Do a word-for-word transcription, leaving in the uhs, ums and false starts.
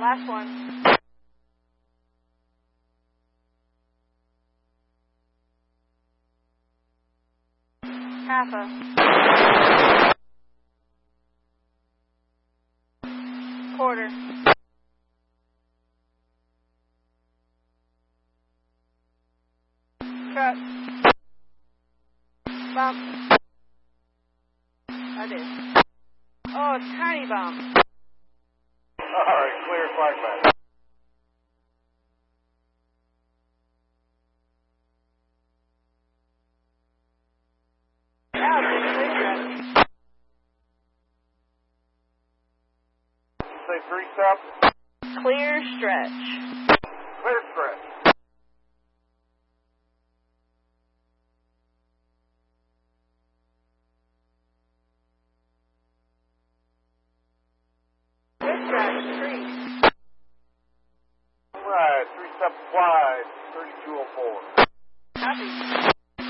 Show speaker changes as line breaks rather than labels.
Last one. Half a. Quarter. Truck. Bump. I did. Oh, tiny bump.
Alright, clear flag back.
Now, clear stretch.
Say three stop.
Clear stretch.
Clear stretch.
Clear stretch. Three.
Alright, three steps wide, thirty-two oh four.
Copy.